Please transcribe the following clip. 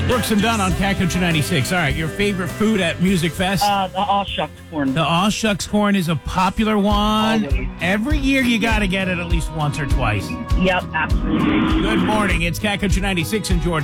Brooks and Dunn on Cat Country 96. All right, your favorite food at Music Fest? The all shucks corn. The All Shucks corn is a popular one. Always. Every year you got to get it at least once or twice. Yep, absolutely. Good morning. It's Cat Country 96 in Georgia.